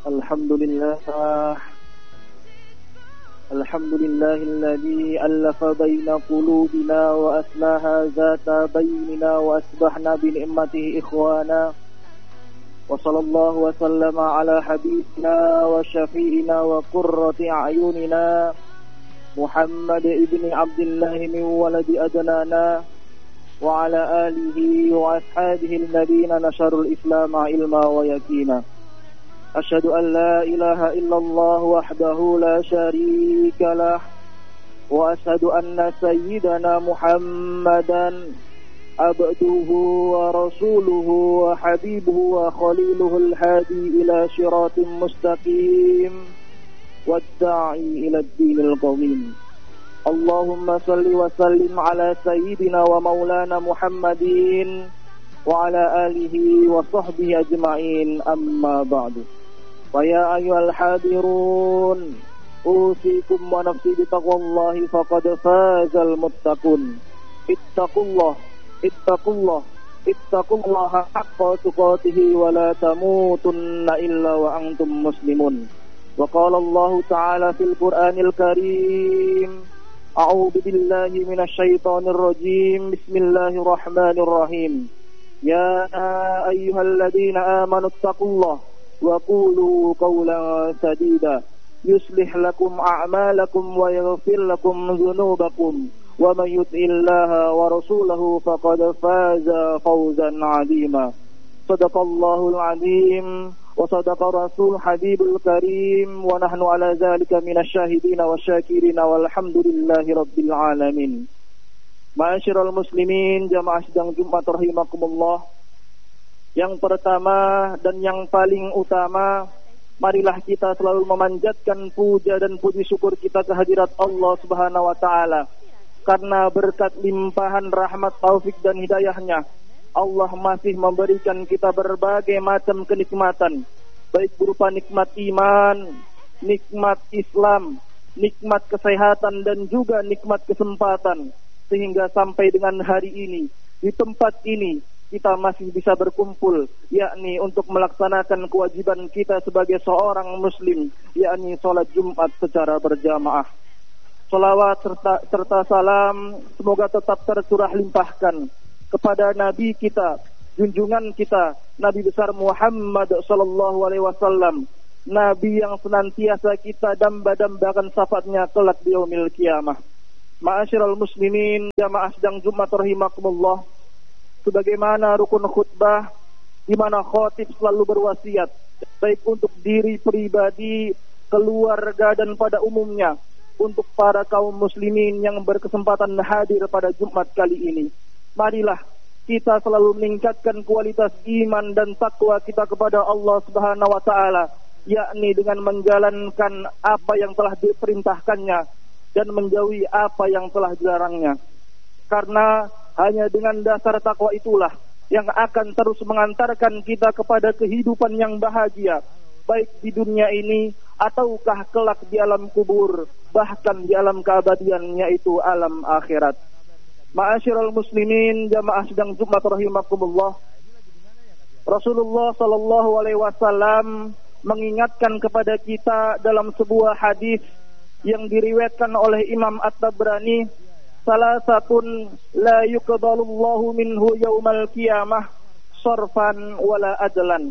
Alhamdulillah Alhamdulillahilladzi allafa baina qulubina wa aslaha zata bainina wa asbahna bi ni'matihi ikhwana wa sallallahu wa sallama ala habibina wa syafi'ina wa qurrati a'yunina Muhammad ibni Abdullah min waladi adnana wa ala alihi wa ashabihi alladhina nasharul islama ilma wa yakina. أشهد أن لا إله إلا الله وحده لا شريك له وأشهد أن سيدنا محمدا عبده ورسوله وحبيبه وخليله الهادي إلى صراط مستقيم والداعي إلى الدين القويم اللهم صل وسلم على سيدنا ومولانا محمد وعلى آله وصحبه أجمعين أما بعد فيا أيها الحاضرون أوصيكم ونفسي بتقوى الله فقد فاز المتقون اتقوا الله حق تقاته ولا تموتن إلا وأنتم مسلمون وقال الله تعالى في القرآن الكريم أعوذ بالله من الشيطان الرجيم بسم الله الرحمن الرحيم يا أيها الذين آمنوا اتقوا الله وقولوا قولا سديدا يصلح لكم أعمالكم ويغفر لكم ذنوبكم ومن يطع الله ورسوله فقد فاز فوزا عظيما صدق الله العظيم وصدق رسول حبيب الكريم ونحن على ذلك من الشاهدين والشاكرين والحمد لله رب العالمين. Ma'asyiral muslimin, jamaah sidang Jumat rahimakumullah. Yang pertama dan yang paling utama, marilah kita selalu memanjatkan puja dan puji syukur kita kehadirat Allah Subhanahu wa taala. Karena berkat limpahan rahmat, taufik dan hidayahnya, Allah masih memberikan kita berbagai macam kenikmatan, baik berupa nikmat iman, nikmat Islam, nikmat kesehatan dan juga nikmat kesempatan. Sehingga sampai dengan hari ini, di tempat ini, kita masih bisa berkumpul, yakni untuk melaksanakan kewajiban kita sebagai seorang muslim, yakni sholat Jumat secara berjamaah. Sholawat serta salam semoga tetap tercurah limpahkan kepada Nabi kita, junjungan kita, Nabi besar Muhammad sallallahu alaihi wasallam, Nabi yang senantiasa kita damba-dambakan syafaatnya kelak di yaumil qiyamah. Ma'asyiral muslimin, jamaah sidang Jumat rahimakumullah, sebagaimana rukun khutbah di mana khatib selalu berwasiat baik untuk diri pribadi, keluarga dan pada umumnya untuk para kaum muslimin yang berkesempatan hadir pada Jumat kali ini. Marilah kita selalu meningkatkan kualitas iman dan takwa kita kepada Allah Subhanahu wa taala, yakni dengan menjalankan apa yang telah diperintahkannya dan menjauhi apa yang telah dilarangnya. Karena hanya dengan dasar takwa itulah yang akan terus mengantarkan kita kepada kehidupan yang bahagia, baik di dunia ini ataukah kelak di alam kubur, bahkan di alam keabadian, yaitu alam akhirat. Ma'asyiral muslimin, jamaah sidang Jumat rahimakumullah, Rasulullah sallallahu alaihi wasallam mengingatkan kepada kita dalam sebuah hadis yang diriwayatkan oleh Imam At-Tabrani, salasatun la yuqbalullahu minhu yaumal qiyamah sarfan wala adlan.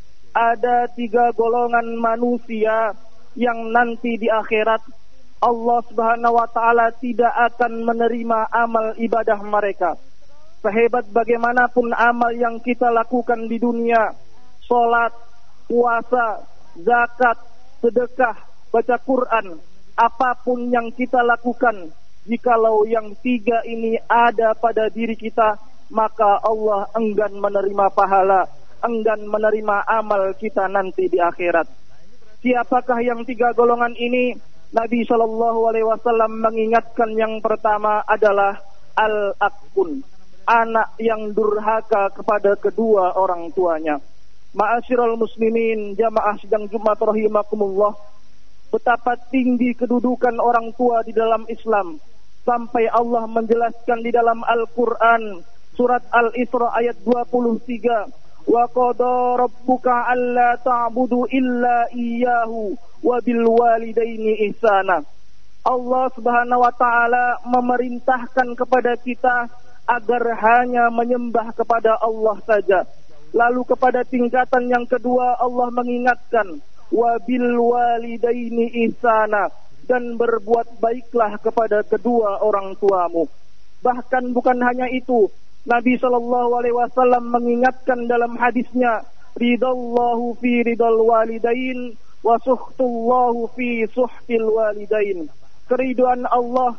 Ada 3 golongan manusia yang nanti di akhirat Allah Subhanahu wa taala tidak akan menerima amal ibadah mereka. Sehebat bagaimanapun amal yang kita lakukan di dunia, salat, puasa, zakat, sedekah, baca Quran, apapun yang kita lakukan, jikalau yang 3 ini ada pada diri kita, maka Allah enggan menerima pahala, enggan menerima amal kita nanti di akhirat. Siapakah yang 3 golongan ini? Nabi Shallallahu Alaihi Wasallam mengingatkan yang pertama adalah al-akun, anak yang durhaka kepada kedua orang tuanya. Ma'asyiral muslimin, jamaah sidang Jumat rahimakumullah, betapa tinggi kedudukan orang tua di dalam Islam, sampai Allah menjelaskan di dalam Al-Quran surat Al-Isra ayat 23, Wa qada rabbuka alla ta'budu illa iyyahu wa bil walidaini ihsana. Allah Subhanahu wa taala memerintahkan kepada kita agar hanya menyembah kepada Allah saja. Lalu kepada tingkatan yang kedua Allah mengingatkan wa bil walidaini ihsana, dan berbuat baiklah kepada kedua orang tuamu. Bahkan bukan hanya itu, Nabi SAW mengingatkan dalam hadisnya, ridallahu fi ridal walidain wa suhtullahu fi suhtil walidain. Keriduan Allah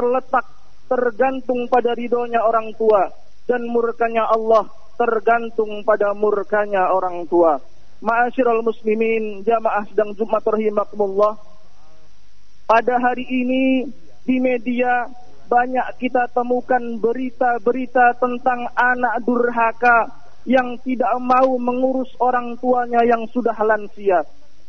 tergantung pada ridhonya orang tua, dan murkanya Allah tergantung pada murkanya orang tua. Ma'asyiral muslimin, jamaah sedang Jumat rahimakumullah. Pada hari ini di media banyak kita temukan berita-berita tentang anak durhaka yang tidak mau mengurus orang tuanya yang sudah lansia.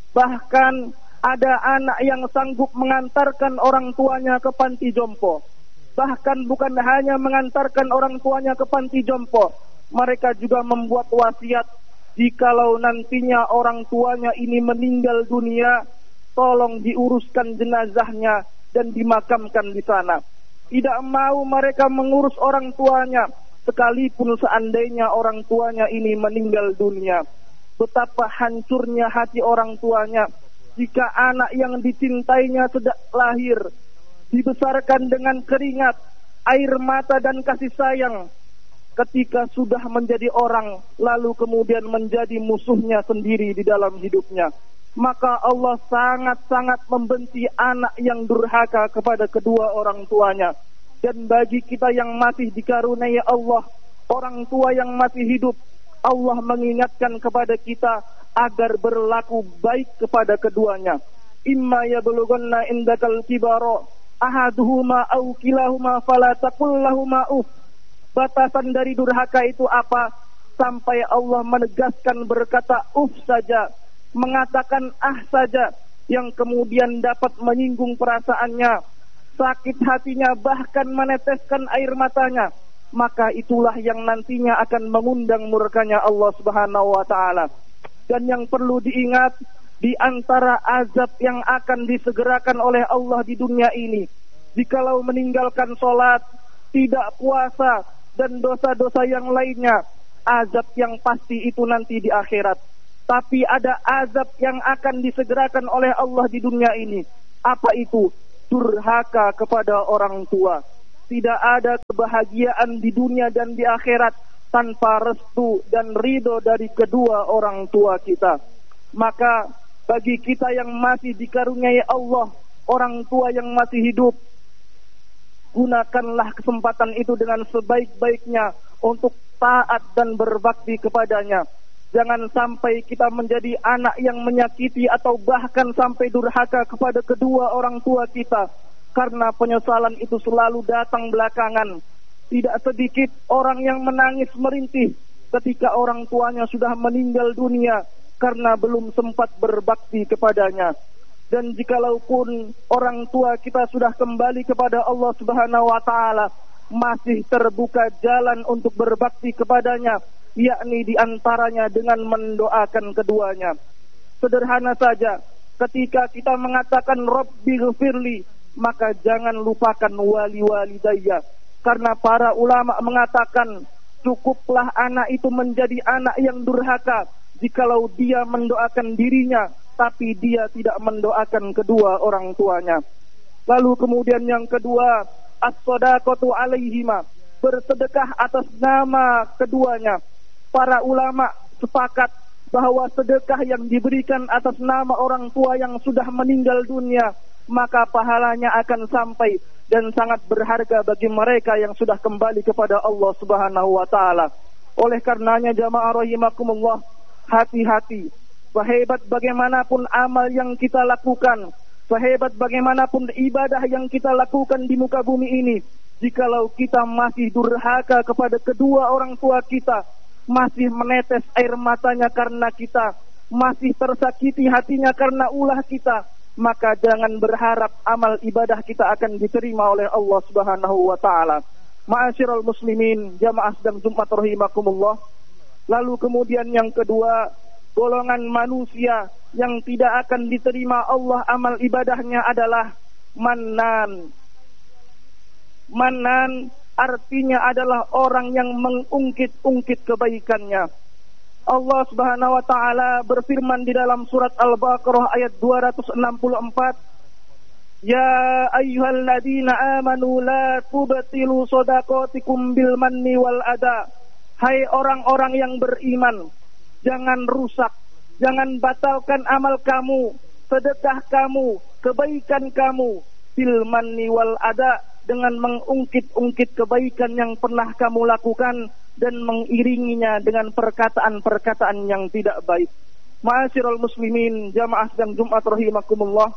Bahkan ada anak yang sanggup mengantarkan orang tuanya ke panti jompo. Bahkan bukan hanya mengantarkan orang tuanya ke panti jompo, mereka juga membuat wasiat, jikalau nantinya orang tuanya ini meninggal dunia, tolong diuruskan jenazahnya dan dimakamkan di sana. Tidak mau mereka mengurus orang tuanya, sekalipun seandainya orang tuanya ini meninggal dunia. Betapa hancurnya hati orang tuanya jika anak yang dicintainya sejak lahir, dibesarkan dengan keringat, air mata dan kasih sayang, ketika sudah menjadi orang, lalu kemudian menjadi musuhnya sendiri di dalam hidupnya. Maka Allah sangat-sangat membenci anak yang durhaka kepada kedua orang tuanya. Dan bagi kita yang masih dikaruniai Allah orang tua yang masih hidup, Allah mengingatkan kepada kita agar berlaku baik kepada keduanya. Imma yablughanna indakal kibara ahaduhuma aw kilahuma fala taqul lahumā uff. Batasan dari durhaka itu apa? Sampai Allah menegaskan berkata uff saja, mengatakan saja, yang kemudian dapat menyinggung perasaannya, sakit hatinya, bahkan meneteskan air matanya. Maka itulah yang nantinya akan mengundang murkanya Allah Subhanahu wa taala. Dan yang perlu diingat, di antara azab yang akan disegerakan oleh Allah di dunia ini, jikalau meninggalkan sholat, tidak puasa, dan dosa-dosa yang lainnya, azab yang pasti itu nanti di akhirat. Tapi ada azab yang akan disegerakan oleh Allah di dunia ini. Apa itu? Durhaka kepada orang tua. Tidak ada kebahagiaan di dunia dan di akhirat tanpa restu dan ridho dari kedua orang tua kita. Maka bagi kita yang masih dikaruniai Allah orang tua yang masih hidup, gunakanlah kesempatan itu dengan sebaik-baiknya untuk taat dan berbakti kepadanya. Jangan sampai kita menjadi anak yang menyakiti atau bahkan sampai durhaka kepada kedua orang tua kita, karena penyesalan itu selalu datang belakangan. Tidak sedikit orang yang menangis merintih ketika orang tuanya sudah meninggal dunia karena belum sempat berbakti kepadanya. Dan jikalaupun orang tua kita sudah kembali kepada Allah Subhanahu wa taala, masih terbuka jalan untuk berbakti kepadanya, yakni diantaranya dengan mendoakan keduanya. Sederhana saja, ketika kita mengatakan Rabbighfirli, maka jangan lupakan wali-walidayya. Karena para ulama mengatakan cukuplah anak itu menjadi anak yang durhaka jikalau dia mendoakan dirinya, tapi dia tidak mendoakan kedua orang tuanya. Lalu kemudian yang kedua, as-shadaqatu alaihima, bersedekah atas nama keduanya. Para ulama sepakat bahwa sedekah yang diberikan atas nama orang tua yang sudah meninggal dunia, maka pahalanya akan sampai dan sangat berharga bagi mereka yang sudah kembali kepada Allah Subhanahu wa taala. Oleh karenanya jamaah rahimakumullah, hati-hati. Sehebat bagaimanapun amal yang kita lakukan, sehebat bagaimanapun ibadah yang kita lakukan di muka bumi ini, jikalau kita masih durhaka kepada kedua orang tua kita, masih menetes air matanya karena kita, masih tersakiti hatinya karena ulah kita, maka jangan berharap amal ibadah kita akan diterima oleh Allah Subhanahu wa taala. Ma'asyiral muslimin, jamaah sedang Jumat rahimakumullah. Lalu kemudian yang kedua, golongan manusia yang tidak akan diterima Allah amal ibadahnya adalah mannan. Mannan artinya adalah orang yang mengungkit-ungkit kebaikannya. Allah Subhanahu wa taala berfirman di dalam surat Al-Baqarah ayat 264, Ya ayyuhalladzina amanu la tubtilu shadaqatikum bil manni wal adha. Hai orang-orang yang beriman, jangan rusak, jangan batalkan amal kamu, sedekah kamu, kebaikan kamu bil manni wal adha, dengan mengungkit-ungkit kebaikan yang pernah kamu lakukan dan mengiringinya dengan perkataan-perkataan yang tidak baik. Ma'asyiral muslimin, jamaah sidang Jumat rahimakumullah.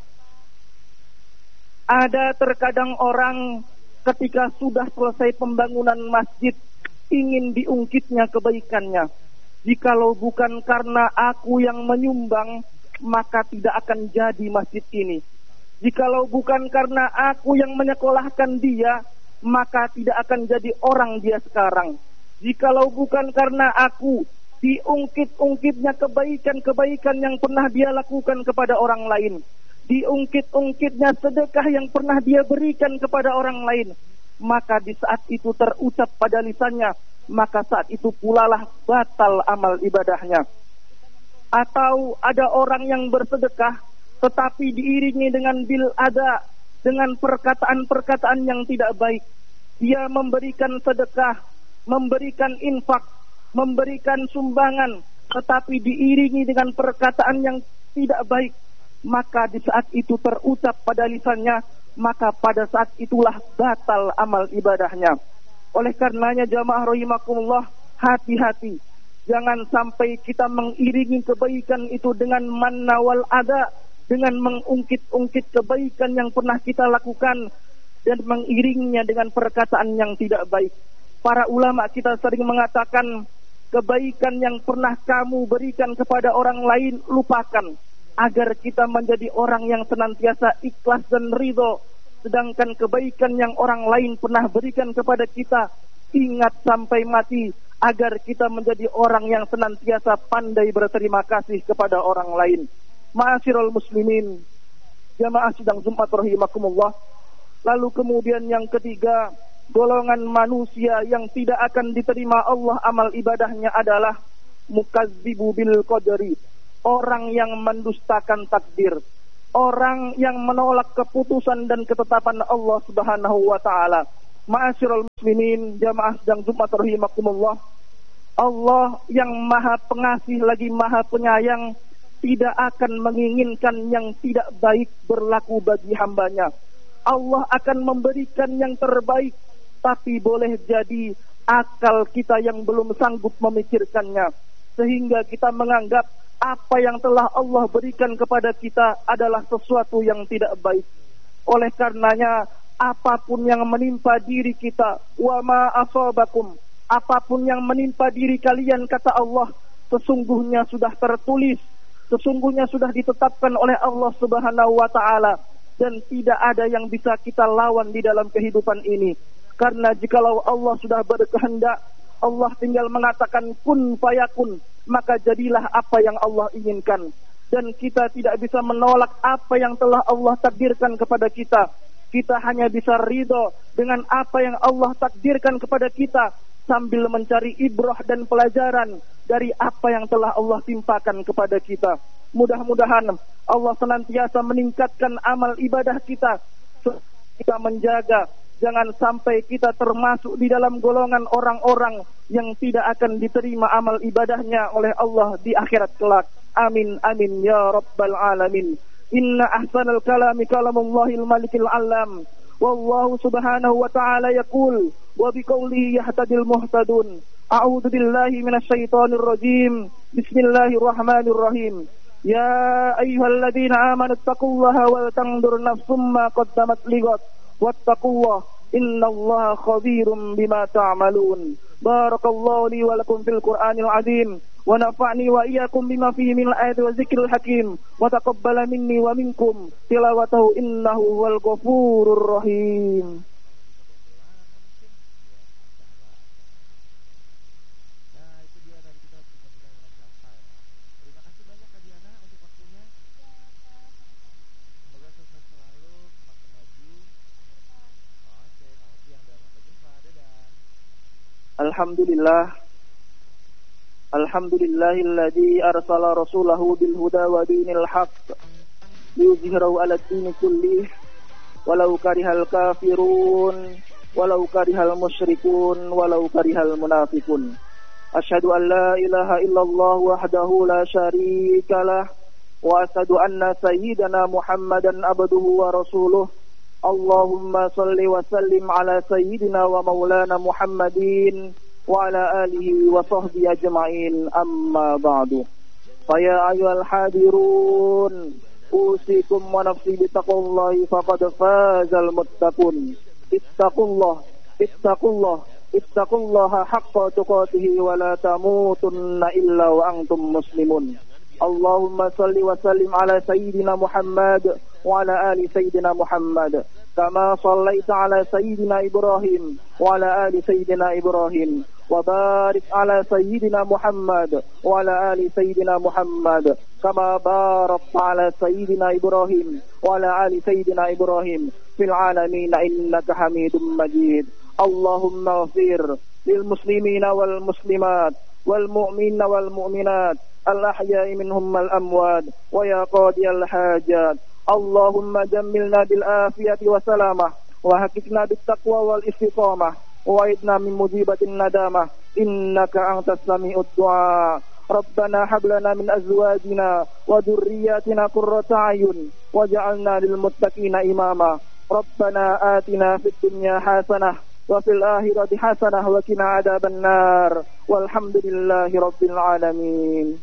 Ada terkadang orang ketika sudah selesai pembangunan masjid ingin diungkitnya kebaikannya. Jikalau bukan karena aku yang menyumbang, maka tidak akan jadi masjid ini. Jikalau bukan karena aku yang menyekolahkan dia, maka tidak akan jadi orang dia sekarang. Jikalau bukan karena aku, diungkit-ungkitnya kebaikan-kebaikan yang pernah dia lakukan kepada orang lain, diungkit-ungkitnya sedekah yang pernah dia berikan kepada orang lain, maka di saat itu terucap pada lisannya, maka saat itu pulalah batal amal ibadahnya. Atau ada orang yang bersedekah tetapi diiringi dengan bil ada, dengan perkataan-perkataan yang tidak baik. Dia memberikan sedekah, memberikan infak, memberikan sumbangan, tetapi diiringi dengan perkataan yang tidak baik, maka di saat itu terucap pada lisannya, maka pada saat itulah batal amal ibadahnya. Oleh karenanya jamaah rahimakumullah, hati-hati, jangan sampai kita mengiringi kebaikan itu dengan manna wal adha, dengan mengungkit-ungkit kebaikan yang pernah kita lakukan dan mengiringinya dengan perkataan yang tidak baik. Para ulama kita sering mengatakan, kebaikan yang pernah kamu berikan kepada orang lain lupakan, agar kita menjadi orang yang senantiasa ikhlas dan ridho. Sedangkan kebaikan yang orang lain pernah berikan kepada kita, ingat sampai mati, agar kita menjadi orang yang senantiasa pandai berterima kasih kepada orang lain. Ma'asyiral muslimin, jamaah sidang Jumat rahimakumullah. Lalu kemudian yang ketiga, golongan manusia yang tidak akan diterima Allah amal ibadahnya adalah mukazzibu bil qadari, orang yang mendustakan takdir, orang yang menolak keputusan dan ketetapan Allah Subhanahu wa taala. Ma'asyiral muslimin, jamaah sidang Jumat rahimakumullah. Allah yang Maha Pengasih lagi Maha Penyayang tidak akan menginginkan yang tidak baik berlaku bagi hambanya. Allah akan memberikan yang terbaik, tapi boleh jadi akal kita yang belum sanggup memikirkannya, sehingga kita menganggap apa yang telah Allah berikan kepada kita adalah sesuatu yang tidak baik. Oleh karenanya, apapun yang menimpa diri kita, wa ma asabakum, apapun yang menimpa diri kalian, kata Allah, sesungguhnya sudah tertulis, sesungguhnya sudah ditetapkan oleh Allah Subhanahu wa taala, dan tidak ada yang bisa kita lawan di dalam kehidupan ini. Karena jikalau Allah sudah berkehendak, Allah tinggal mengatakan kun fayakun, maka jadilah apa yang Allah inginkan. Dan kita tidak bisa menolak apa yang telah Allah takdirkan kepada kita. Kita hanya bisa ridho dengan apa yang Allah takdirkan kepada kita, sambil mencari ibrah dan pelajaran dari apa yang telah Allah timpakan kepada kita. Mudah-mudahan Allah senantiasa meningkatkan amal ibadah kita. Kita menjaga jangan sampai kita termasuk di dalam golongan orang-orang yang tidak akan diterima amal ibadahnya oleh Allah di akhirat kelak. Amin amin ya rabbal alamin. Inna ahsanal kalami kalamullahil malikil alam. Wallahu subhanahu wa ta'ala yaqul wa biqaulihi yahtadil muhtadun. A'udzu billahi minasy syaithanir rajim. Bismillahirrahmanirrahim. Ya ayyuhalladzina amanu taqullaha wal tanzur nafsum ma qaddamat lighad wattaqullaha innallaha khabirum bima ta'malun. Barakallahu li wa lakum fil Qur'anil azim wa nafa'ni wa iyyakum bima fihi minal ayati wa dzikril hakim wa taqabbala minni wa minkum tilawatahu innahu wal ghafurur rahim. Alhamdulillahilladzi arsala rasulahu bil huda wa dinil haqq liyuzhirahu 'alad dini kullih walau karihal kafirun walau karihal musyrikun walau karihal munafiqun. Asyhadu an la ilaha illallah wahdahu la syarikalah wa asyhadu anna sayyidana Muhammadan abduhu wa rasuluh. Allahumma salli wa sallim ala sayyidina wa maulana Muhammadin wa ala alihi wa sahbihi ajma'in, amma ba'du. Faya ayyuhal hadirun, usikum wa nafsi bittaqullahi faqad fazal muttaqun. Ittaqullaha haqqa tuqatih wa la tamutunna illa wa antum muslimun. Allahumma salli wa sallim ala sayyidina Muhammad wa ala ali sayyidina Muhammad kama sallaita ala sayyidina Ibrahim wa ala ali sayyidina Ibrahim wa barik ala sayyidina Muhammad wa ala ali sayyidina Muhammad kama barakta ala sayyidina Ibrahim wa ala ali sayyidina Ibrahim fil alamin innaka Hamidum Majid. Allahumma ighfir lil muslimina wal muslimat wal mu'minina wal mu'minat al-ahya'i minhum wal amwat wa ya qadiyal hajat. Allahumma jammilna bil afiyati wa salamah wa hakikna bit taqwa wal istiqamah wa idna min mujibatin nadamah innaka antas sami'ud du'a. Rabbana hab lana min azwajina wa dhurriyyatina qurrata a'yun waj'alna lil muttaqina imama. Rabbana atina fid dunya hasanah wa fil akhirati hasanah wa qina adzaban nar. Walhamdulillahi rabbil alamin.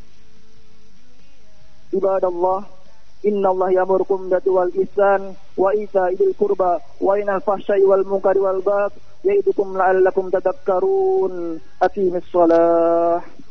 Ibadallah, innallaha ya'murukum bil 'adli wal ihsan wa ita'i dzil qurba wa yanha 'anil fahsya'i wal munkari wal baghi ya'idukum la'allakum tadhakkarun. Aqimis shalah.